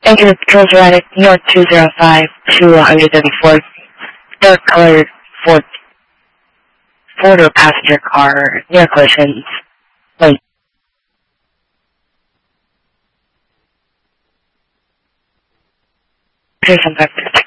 Engine controls erratic, New York 205 to 134, dark colored four-door passenger car, near collisions, lane. Jason Vector